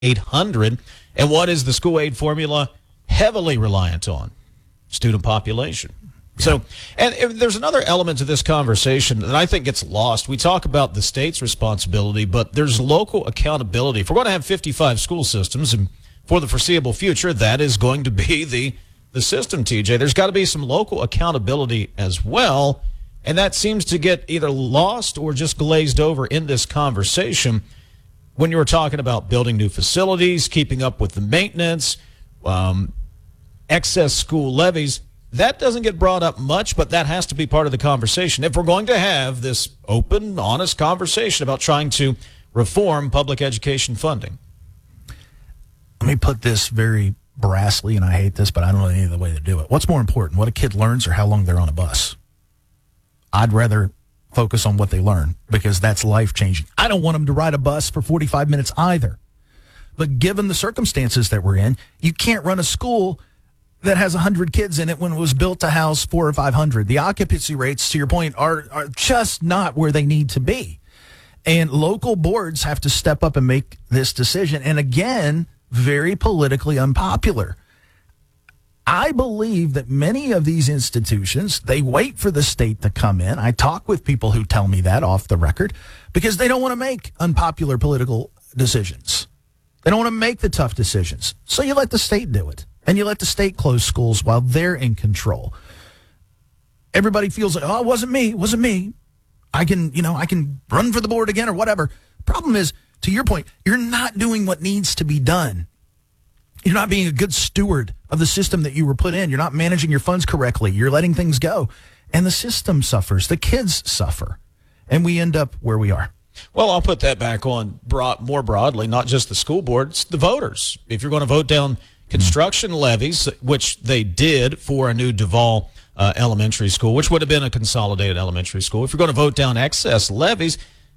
800. And what is the school aid formula heavily reliant on? Student population. Yeah. So, and there's another element to this conversation that I think gets lost. We talk about the state's responsibility, but there's local accountability. If we're going to have 55 school systems, and for the foreseeable future, that is going to be the system, TJ. There's got to be some local accountability as well, and that seems to get either lost or just glazed over in this conversation when you were talking about building new facilities, keeping up with the maintenance, excess school levies. That doesn't get brought up much, but that has to be part of the conversation. If we're going to have this open, honest conversation about trying to reform public education funding. Let me put this very brassly, and I hate this, but I don't know any other way to do it. What's more important, what a kid learns or how long they're on a bus? I'd rather focus on what they learn because that's life-changing. I don't want them to ride a bus for 45 minutes either. But given the circumstances that we're in, you can't run a school that has 100 kids in it when it was built to house 400 or 500. The occupancy rates, to your point, are just not where they need to be. And local boards have to step up and make this decision. And again, very politically unpopular. I believe that many of these institutions, they wait for the state to come in. I talk with people who tell me that off the record because they don't want to make unpopular political decisions. They don't want to make the tough decisions. So you let the state do it. And you let the state close schools while they're in control. Everybody feels like, oh, it wasn't me. I can run for the board again or whatever. Problem is, to your point, you're not doing what needs to be done. You're not being a good steward of the system that you were put in. You're not managing your funds correctly. You're letting things go. And the system suffers. The kids suffer. And we end up where we are. Well, I'll put that back on more broadly, not just the school board, it's the voters. If you're going to vote down construction levies, which they did for a new Duval elementary school, which would have been a consolidated elementary school. If you're going to vote down excess levies,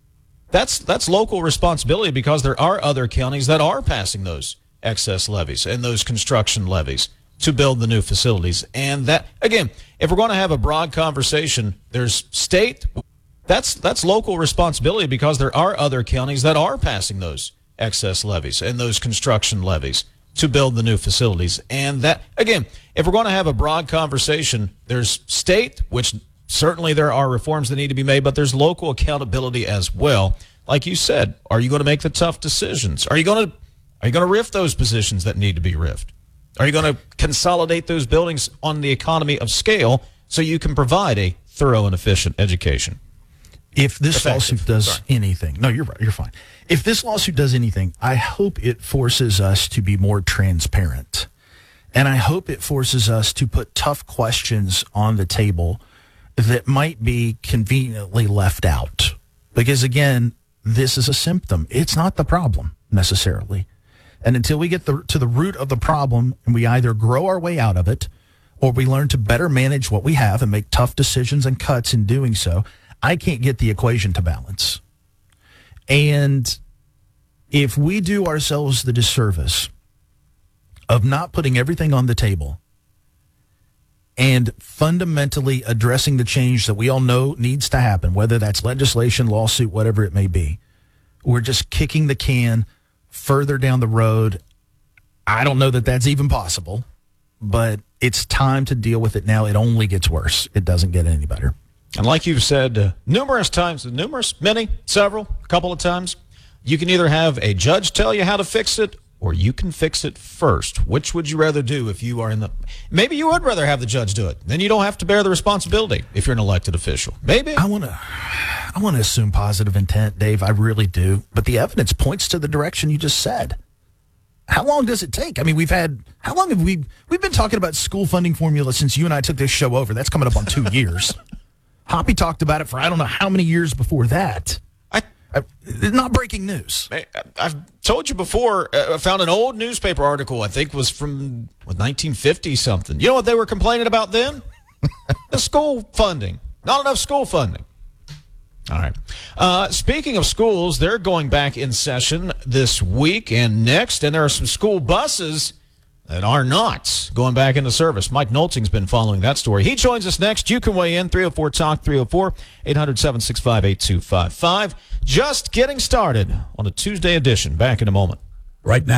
that's local responsibility because there are other counties that are passing those excess levies and those construction levies to build the new facilities. And that, again, if we're going to have a broad conversation, there's state, that's local responsibility because there are other counties that are passing those excess levies and those construction levies to build the new facilities. And that, again, if we're going to have a broad conversation, there's state, which certainly there are reforms that need to be made, but there's local accountability as well. Like you said, are you going to make the tough decisions? Are you going to rift those positions that need to be riffed? Are you going to consolidate those buildings on the economy of scale so you can provide a thorough and efficient education? If this lawsuit does anything, no, you're right, you're fine. If this lawsuit does anything, I hope it forces us to be more transparent. And I hope it forces us to put tough questions on the table that might be conveniently left out. Because again, this is a symptom. It's not the problem necessarily. And until we get to the root of the problem and we either grow our way out of it or we learn to better manage what we have and make tough decisions and cuts in doing so, I can't get the equation to balance. And if we do ourselves the disservice of not putting everything on the table and fundamentally addressing the change that we all know needs to happen, whether that's legislation, lawsuit, whatever it may be, we're just kicking the can further down the road. I don't know that that's even possible, but it's time to deal with it now. It only gets worse. It doesn't get any better. And like you've said numerous times, many, several, a couple of times, you can either have a judge tell you how to fix it or you can fix it first. Which would you rather do if you are in the... Maybe you would rather have the judge do it. Then you don't have to bear the responsibility if you're an elected official. Maybe. I want to assume positive intent, Dave. I really do. But the evidence points to the direction you just said. How long does it take? I mean, how long have we've been talking about school funding formula since you and I took this show over? That's coming up on 2 years. Hoppy talked about it for I don't know how many years before that. Not breaking news. I've told you before, I found an old newspaper article, I think was from 1950 something. You know what they were complaining about then? The school funding. Not enough school funding. All right. Speaking of schools, they're going back in session this week and next, and there are some school buses that are not going back into service. Mike Nolting's been following that story. He joins us next. You can weigh in, 304-TALK, 304-800-765-8255. Just getting started on a Tuesday edition. Back in a moment. Right now.